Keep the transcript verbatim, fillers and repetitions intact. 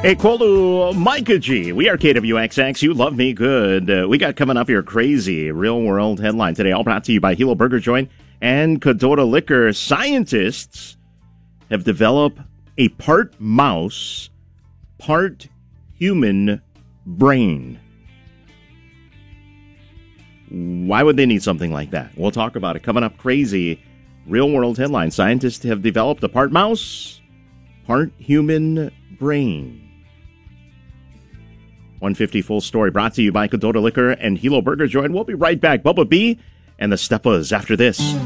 Hey, Quolu Micah G. We are K W X X. You love me good. Uh, we got coming up your crazy real-world headline today, all brought to you by Hilo Burger Joint and Cadota Liquor. Scientists have developed a part mouse, part human brain. Why would they need something like that? We'll talk about it. Coming up, crazy real-world headline. Scientists have developed a part mouse, part human brain. one fifty full story brought to you by Cadota Liquor and Hilo Burger Joint. We'll be right back. Bubba B and the Steppas after this.